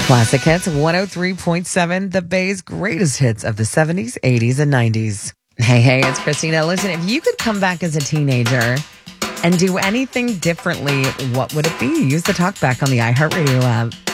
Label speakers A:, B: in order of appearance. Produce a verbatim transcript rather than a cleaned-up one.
A: Classic Hits one oh three point seven, the Bay's greatest hits of the seventies, eighties, and nineties. Hey, hey, it's Christina. Listen, if you could come back as a teenager and do anything differently, what would it be? Use the talkback on the iHeartRadio app.